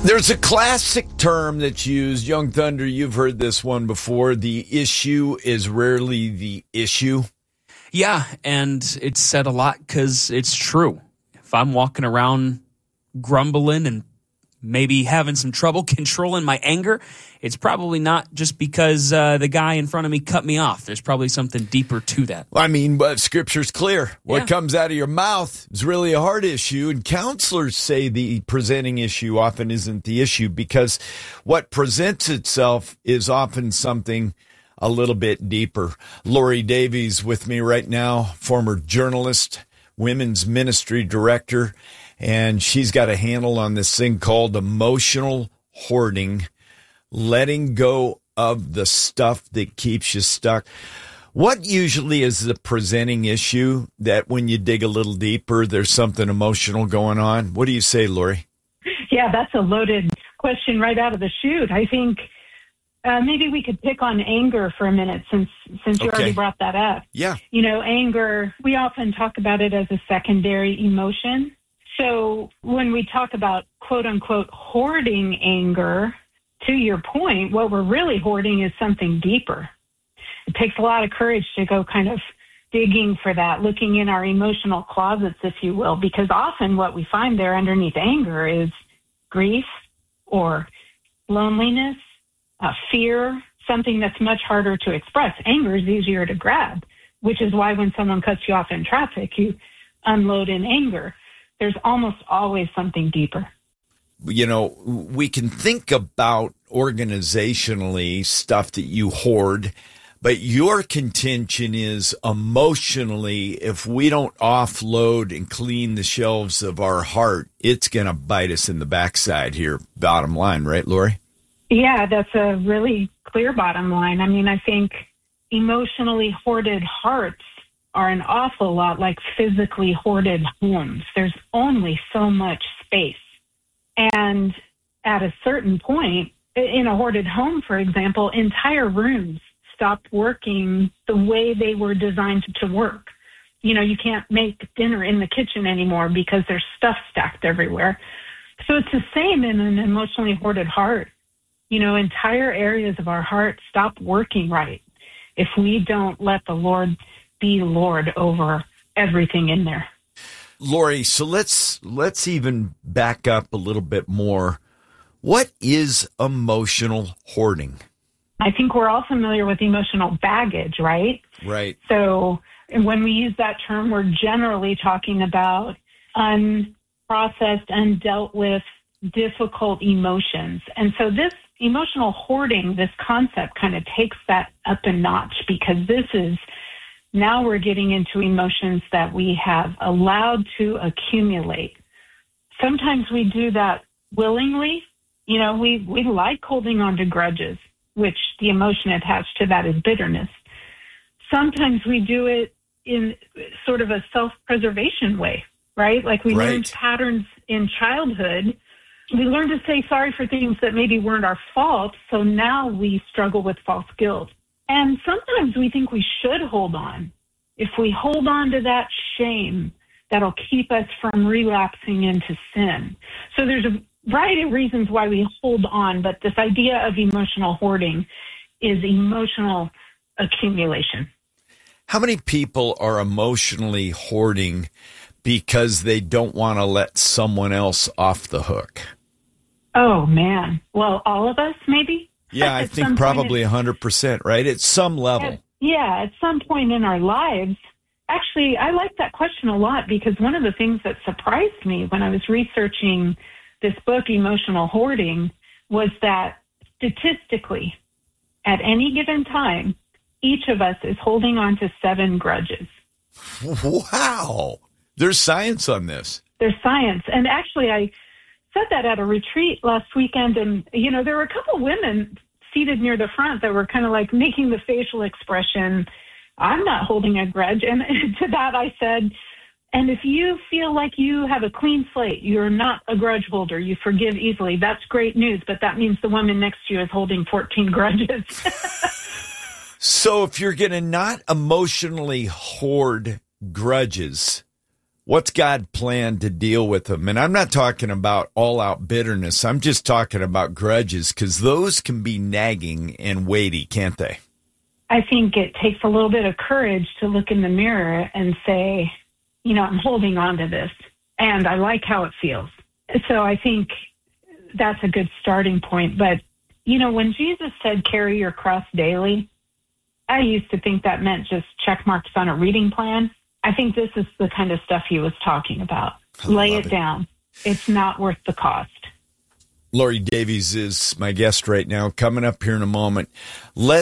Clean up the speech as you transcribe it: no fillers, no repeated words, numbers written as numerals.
There's a classic term that's used. Young Thunder, you've heard this one before. The issue is rarely the issue. Yeah, and it's said a lot because it's true. If I'm walking around grumbling and maybe having some trouble controlling my anger, it's probably not just because the guy in front of me cut me off. There's probably something deeper to that. I mean, but Scripture's clear. What Yeah. comes out of your mouth is really a heart issue, and counselors say the presenting issue often isn't the issue because what presents itself is often something a little bit deeper. Lori Davies with me right now, former journalist, women's ministry director, and she's got a handle on this thing called emotional hoarding, letting go of the stuff that keeps you stuck. What usually is the presenting issue that when you dig a little deeper, there's something emotional going on? What do you say, Lori? Yeah, that's a loaded question right out of the chute. I think maybe we could pick on anger for a minute since you already brought that up. Yeah. You know, anger, we often talk about it as a secondary emotion. So when we talk about quote unquote hoarding anger, to your point, what we're really hoarding is something deeper. It takes a lot of courage to go kind of digging for that, looking in our emotional closets, if you will, because often what we find there underneath anger is grief or loneliness, fear, something that's much harder to express. Anger is easier to grab, which is why when someone cuts you off in traffic, you unload in anger. There's almost always something deeper. You know, we can think about organizationally stuff that you hoard, but your contention is emotionally, if we don't offload and clean the shelves of our heart, it's going to bite us in the backside here. Bottom line, right, Lori? Yeah, that's a really clear bottom line. I mean, I think emotionally hoarded hearts are an awful lot like physically hoarded homes. There's only so much space. And at a certain point, in a hoarded home, for example, entire rooms stop working the way they were designed to work. You know, you can't make dinner in the kitchen anymore because there's stuff stacked everywhere. So it's the same in an emotionally hoarded heart. You know, entire areas of our heart stop working right if we don't let the Lord be Lord over everything in there. Lori, so let's even back up a little bit more. What is emotional hoarding? I think we're all familiar with emotional baggage, right? Right. So when we use that term, we're generally talking about unprocessed, undealt with, difficult emotions. And so this emotional hoarding, this concept kind of takes that up a notch because this is now we're getting into emotions that we have allowed to accumulate. Sometimes we do that willingly. You know, we like holding on to grudges, which the emotion attached to that is bitterness. Sometimes we do it in sort of a self-preservation way, right? Like we learned patterns in childhood. We learn to say sorry for things that maybe weren't our fault, so now we struggle with false guilt. And sometimes we think we should hold on. If we hold on to that shame, that'll keep us from relapsing into sin. So there's a variety of reasons why we hold on, but this idea of emotional hoarding is emotional accumulation. How many people are emotionally hoarding because they don't want to let someone else off the hook? Oh, man. Well, all of us, maybe? Yeah, I think probably 100%, right? At some level. At some point in our lives. Actually, I like that question a lot because one of the things that surprised me when I was researching this book, Emotional Hoarding, was that statistically, at any given time, each of us is holding on to 7 grudges. Wow. There's science on this. There's science. And actually, I said that at a retreat last weekend, and, you know, there were a couple women seated near the front that were kind of like making the facial expression, I'm not holding a grudge. And to that I said, and if you feel like you have a clean slate, you're not a grudge holder, you forgive easily, that's great news, but that means the woman next to you is holding 14 grudges. So if you're going to not emotionally hoard grudges, what's God planned to deal with them? And I'm not talking about all-out bitterness. I'm just talking about grudges, because those can be nagging and weighty, can't they? I think it takes a little bit of courage to look in the mirror and say, I'm holding on to this, and I like how it feels. So I think that's a good starting point. But, when Jesus said, carry your cross daily, I used to think that meant just check marks on a reading plan. I think this is the kind of stuff he was talking about. Lay it down. It's not worth the cost. Lori Davies is my guest right now. Coming up here in a moment, let's